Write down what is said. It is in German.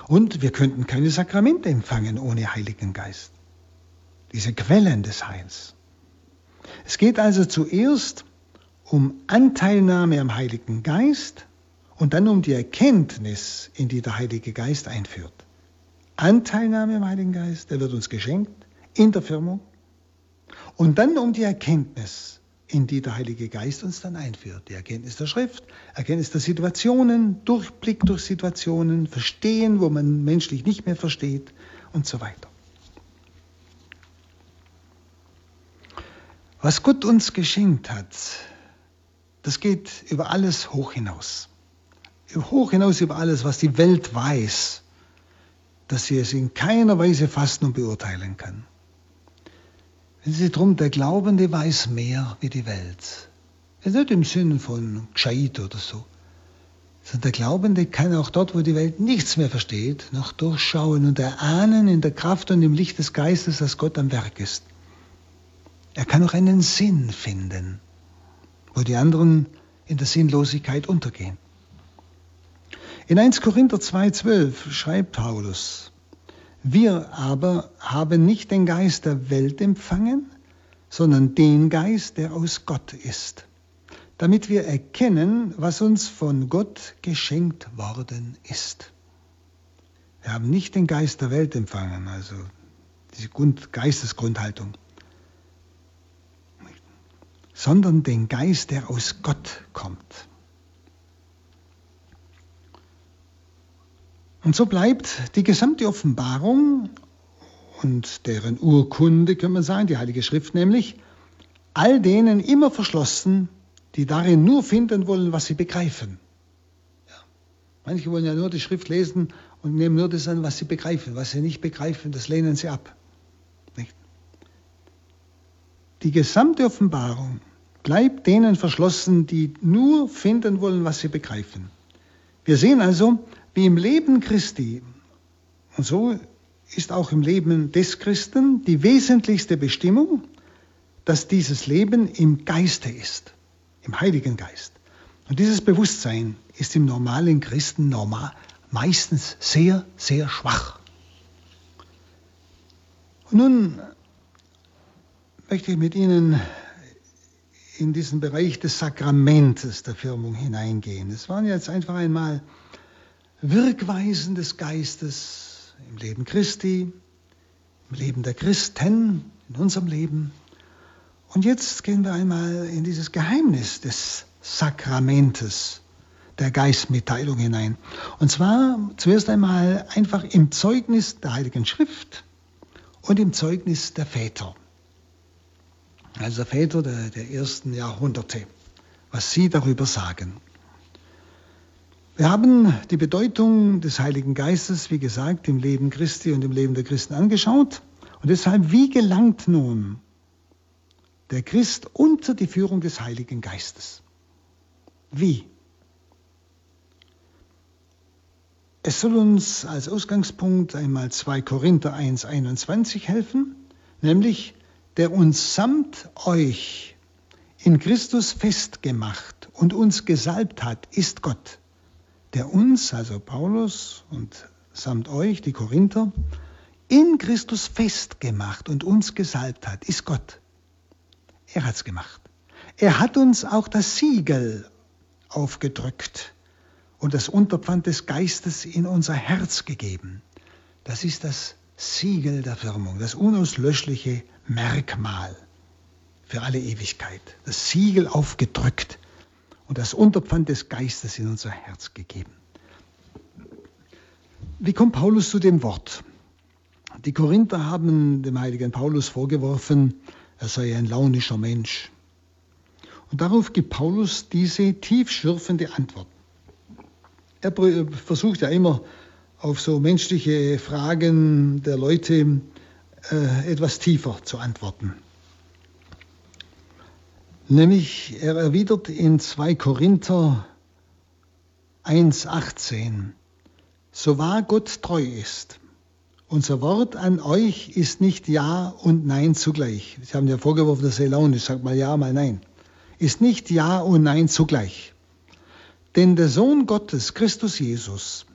Und wir könnten keine Sakramente empfangen ohne Heiligen Geist. Diese Quellen des Heils. Es geht also zuerst um Anteilnahme am Heiligen Geist und dann um die Erkenntnis, in die der Heilige Geist einführt. Anteilnahme am Heiligen Geist, der wird uns geschenkt in der Firmung. Und dann um die Erkenntnis, in die der Heilige Geist uns dann einführt. Die Erkenntnis der Schrift, Erkenntnis der Situationen, Durchblick durch Situationen, Verstehen, wo man menschlich nicht mehr versteht und so weiter. Was Gott uns geschenkt hat, das geht über alles hoch hinaus. Hoch hinaus über alles, was die Welt weiß, dass sie es in keiner Weise fassen und beurteilen kann. Wenn Sie drum, der Glaubende weiß mehr wie die Welt. Nicht im Sinne von gescheit oder so. Sondern der Glaubende kann auch dort, wo die Welt nichts mehr versteht, noch durchschauen und erahnen in der Kraft und im Licht des Geistes, dass Gott am Werk ist. Er kann auch einen Sinn finden, wo die anderen in der Sinnlosigkeit untergehen. In 1 Korinther 2,12 schreibt Paulus: Wir aber haben nicht den Geist der Welt empfangen, sondern den Geist, der aus Gott ist, damit wir erkennen, was uns von Gott geschenkt worden ist. Wir haben nicht den Geist der Welt empfangen, also diese Geistesgrundhaltung, sondern den Geist, der aus Gott kommt. Und so bleibt die gesamte Offenbarung und deren Urkunde, kann man sagen, die Heilige Schrift nämlich, all denen immer verschlossen, die darin nur finden wollen, was sie begreifen. Ja. Manche wollen ja nur die Schrift lesen und nehmen nur das an, was sie begreifen. Was sie nicht begreifen, das lehnen sie ab. Nicht? Die gesamte Offenbarung bleibt denen verschlossen, die nur finden wollen, was sie begreifen. Wir sehen also, wie im Leben Christi, und so ist auch im Leben des Christen die wesentlichste Bestimmung, dass dieses Leben im Geiste ist, im Heiligen Geist. Und dieses Bewusstsein ist im normalen Christen meistens sehr, sehr schwach. Und nun möchte ich mit Ihnen in diesen Bereich des Sakramentes der Firmung hineingehen. Es waren jetzt einfach einmal Wirkweisen des Geistes im Leben Christi, im Leben der Christen, in unserem Leben. Und jetzt gehen wir einmal in dieses Geheimnis des Sakramentes der Geistmitteilung hinein. Und zwar zuerst einmal einfach im Zeugnis der Heiligen Schrift und im Zeugnis der Väter. Also der Väter der ersten Jahrhunderte, was sie darüber sagen. Wir haben die Bedeutung des Heiligen Geistes, wie gesagt, im Leben Christi und im Leben der Christen angeschaut. Und deshalb, wie gelangt nun der Christ unter die Führung des Heiligen Geistes? Wie? Es soll uns als Ausgangspunkt einmal 2 Korinther 1,21 helfen, nämlich: der uns samt euch in Christus festgemacht und uns gesalbt hat, ist Gott. Der uns, also Paulus und samt euch, die Korinther, in Christus festgemacht und uns gesalbt hat, ist Gott. Er hat's gemacht. Er hat uns auch das Siegel aufgedrückt und das Unterpfand des Geistes in unser Herz gegeben. Das ist das Siegel der Firmung, das unauslöschliche Merkmal für alle Ewigkeit. Das Siegel aufgedrückt und das Unterpfand des Geistes in unser Herz gegeben. Wie kommt Paulus zu dem Wort? Die Korinther haben dem heiligen Paulus vorgeworfen, er sei ein launischer Mensch. Und darauf gibt Paulus diese tiefschürfende Antwort. Er versucht ja immer auf so menschliche Fragen der Leute etwas tiefer zu antworten. Nämlich, er erwidert in 2 Korinther 1,18: So wahr Gott treu ist, unser Wort an euch ist nicht Ja und Nein zugleich. Sie haben ja vorgeworfen, dass er launisch sagt, mal Ja, mal Nein. Ist nicht Ja und Nein zugleich. Denn der Sohn Gottes, Christus Jesus,